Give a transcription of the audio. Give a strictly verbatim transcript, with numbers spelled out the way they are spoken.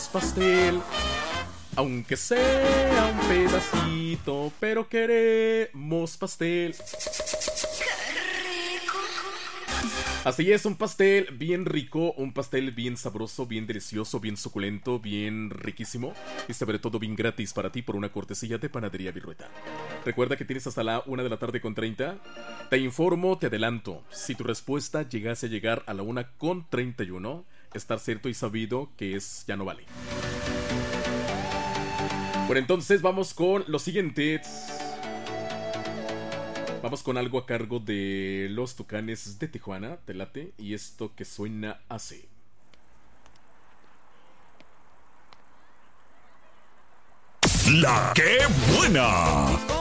queremos pastel. Aunque sea un pedacito, pero queremos pastel. Así es, un pastel bien rico, un pastel bien sabroso, bien delicioso, bien suculento, bien riquísimo y sobre todo bien gratis para ti por una cortesía de Panadería Virrueta. Recuerda que tienes hasta la una de la tarde con treinta. Te informo, te adelanto, si tu respuesta llegase a llegar a la una con treinta y uno, estar cierto y sabido que es ya no vale. Bueno, entonces vamos con los siguientes. Vamos con algo a cargo de los Tucanes de Tijuana, te late, y esto que suena así. La que buena.